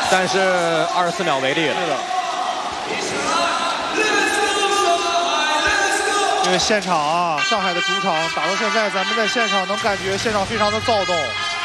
但是24秒为例了。 是的。因为现场啊，上海的主场打到现在，咱们在现场能感觉现场非常的躁动。